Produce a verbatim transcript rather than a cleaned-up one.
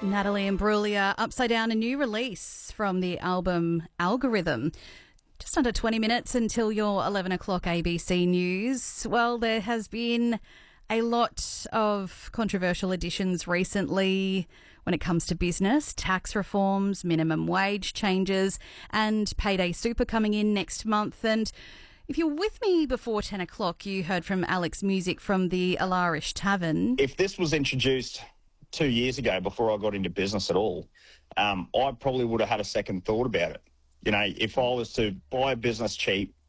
Natalie Imbruglia, Upside Down, a new release from the album Algorithm. Just under twenty minutes until your eleven o'clock A B C News. Well, there has been a lot of controversial additions recently when it comes to business, tax reforms, minimum wage changes, and payday super coming in next month. And if you're with me before ten o'clock, you heard from Alex Music from the Alarish Tavern. If this was introduced two years ago before I got into business at all, um, I probably would have had a second thought about it. You know, if I was to buy a business cheap,